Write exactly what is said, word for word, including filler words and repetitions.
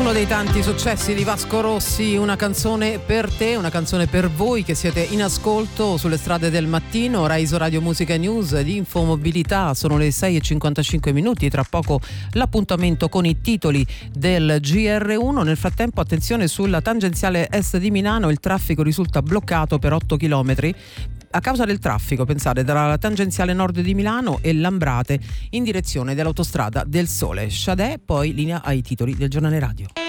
Uno dei tanti successi di Vasco Rossi, una canzone per te, una canzone per voi che siete in ascolto sulle strade del mattino. Raiso Radio Musica News di Infomobilità, sono le sei e cinquantacinque minuti, tra poco l'appuntamento con i titoli del G R uno. Nel frattempo attenzione sulla tangenziale est di Milano, il traffico risulta bloccato per otto chilometri a causa del traffico, pensate, tra la tangenziale nord di Milano e Lambrate in direzione dell'autostrada del Sole. Sciadè, poi linea ai titoli del giornale radio.